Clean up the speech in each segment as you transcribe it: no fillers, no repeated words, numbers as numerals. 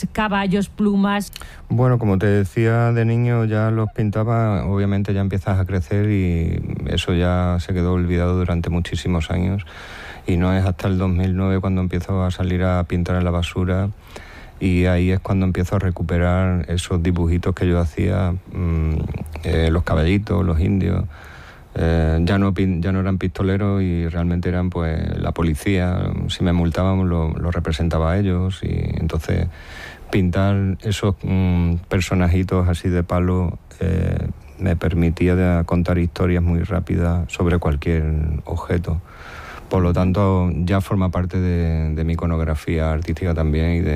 aves, caballos, plumas. Bueno, como te decía, de niño ya los pintaba, obviamente ya empiezas a crecer y eso ya se quedó olvidado durante muchísimos años, y no es hasta el 2009 cuando empiezo a salir a pintar en la basura, y ahí es cuando empiezo a recuperar esos dibujitos que yo hacía, los caballitos, los indios. Ya no eran pistoleros y realmente eran pues la policía. Si me multaban lo representaba a ellos, y entonces pintar esos personajitos así de palo me permitía contar historias muy rápidas sobre cualquier objeto. Por lo tanto ya forma parte de mi iconografía artística también,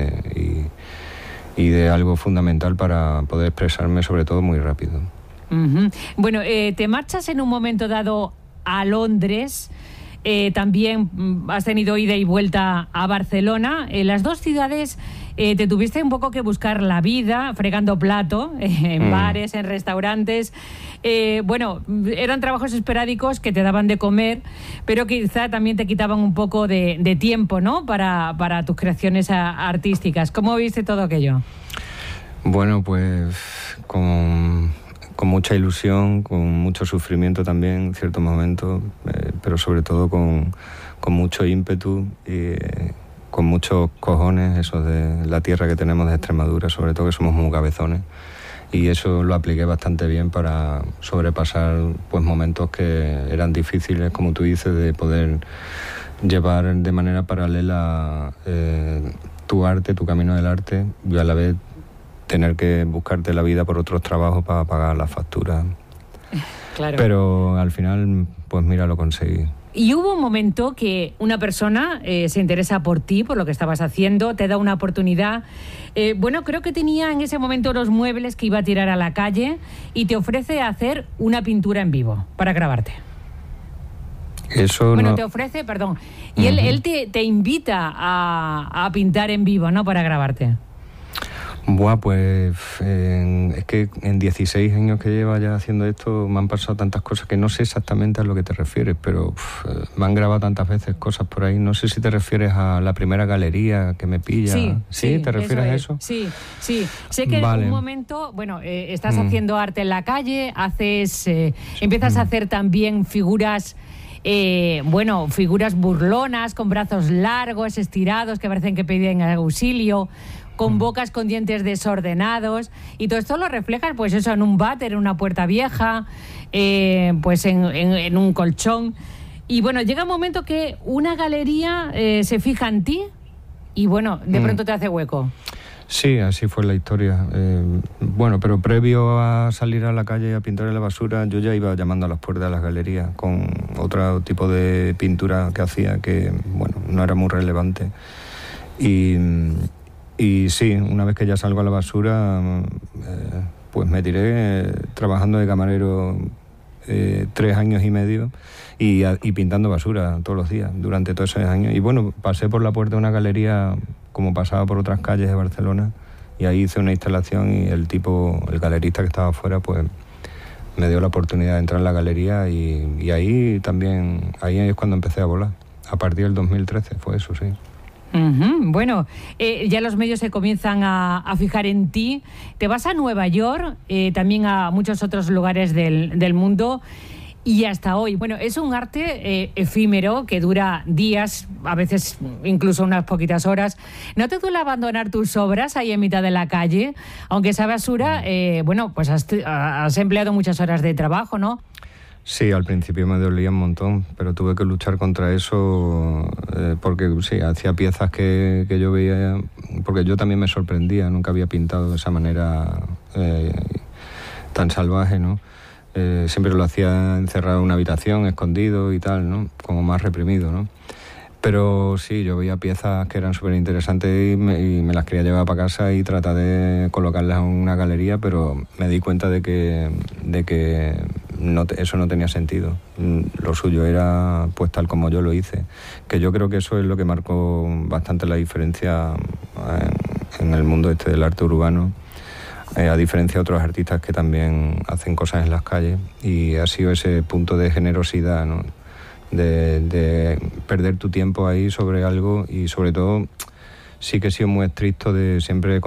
y de algo fundamental para poder expresarme sobre todo muy rápido. Uh-huh. Bueno, te marchas en un momento dado a Londres, también has tenido ida y vuelta a Barcelona. En las dos ciudades te tuviste un poco que buscar la vida, fregando plato, en bares, en restaurantes. Bueno, eran trabajos esporádicos que te daban de comer, pero quizá también te quitaban un poco de tiempo, ¿no?, para tus creaciones artísticas. ¿Cómo viste todo aquello? Bueno, pues con mucha ilusión, con mucho sufrimiento también en ciertos momentos, pero sobre todo con mucho ímpetu y con muchos cojones, esos de la tierra que tenemos de Extremadura, sobre todo que somos muy cabezones, y eso lo apliqué bastante bien para sobrepasar pues momentos que eran difíciles, como tú dices, de poder llevar de manera paralela tu arte, tu camino del arte, y a la vez tener que buscarte la vida por otros trabajos para pagar las facturas. Claro. Pero al final, pues mira, lo conseguí. Y hubo un momento que una persona se interesa por ti, por lo que estabas haciendo, te da una oportunidad. Bueno, creo que tenía en ese momento los muebles que iba a tirar a la calle y te ofrece hacer una pintura en vivo para grabarte. Eso bueno, no... te ofrece, perdón. Y él te invita a pintar en vivo, ¿no?, para grabarte. Buah, pues es que en 16 años que lleva ya haciendo esto me han pasado tantas cosas que no sé exactamente a lo que te refieres, pero me han grabado tantas veces cosas por ahí. No sé si te refieres a la primera galería que me pilla. ¿Sí? ¿Te refieres a eso? Sí. Sé que en un momento, bueno, estás haciendo arte en la calle, empiezas a hacer también figuras... figuras burlonas, con brazos largos, estirados, que parecen que piden auxilio, con bocas con dientes desordenados, y todo esto lo reflejas, pues eso, en un váter, en una puerta vieja, pues en un colchón. Y bueno, llega un momento que una galería se fija en ti y bueno, de pronto te hace hueco. Sí, así fue la historia. Bueno, pero previo a salir a la calle a pintar en la basura, yo ya iba llamando a las puertas de las galerías con otro tipo de pintura que hacía que, bueno, no era muy relevante. Y sí, una vez que ya salgo a la basura, pues me tiré trabajando de camarero 3 años y medio y pintando basura todos los días durante todos esos años. Y bueno, pasé por la puerta de una galería como pasaba por otras calles de Barcelona, y ahí hice una instalación y el galerista que estaba afuera, pues me dio la oportunidad de entrar en la galería y ahí es cuando empecé a volar. A partir del 2013 fue eso, sí. Bueno, ya los medios se comienzan a fijar en ti. Te vas a Nueva York, también a muchos otros lugares del mundo, y hasta hoy. Bueno, es un arte efímero que dura días, a veces incluso unas poquitas horas. ¿No te duele abandonar tus obras ahí en mitad de la calle? Aunque esa basura, bueno, pues has empleado muchas horas de trabajo, ¿no? Sí, al principio me dolía un montón, pero tuve que luchar contra eso porque sí, hacía piezas que yo veía, porque yo también me sorprendía, nunca había pintado de esa manera tan salvaje, ¿no? Siempre lo hacía encerrado en una habitación, escondido y tal, ¿no? Como más reprimido, ¿no? Pero sí, yo veía piezas que eran súper interesantes y me las quería llevar para casa y tratar de colocarlas en una galería, pero me di cuenta de que eso no tenía sentido. Lo suyo era pues tal como yo lo hice, que yo creo que eso es lo que marcó bastante la diferencia en el mundo del arte urbano, a diferencia de otros artistas que también hacen cosas en las calles, y ha sido ese punto de generosidad, ¿no? De perder tu tiempo ahí sobre algo, y sobre todo sí que he sido muy estricto de siempre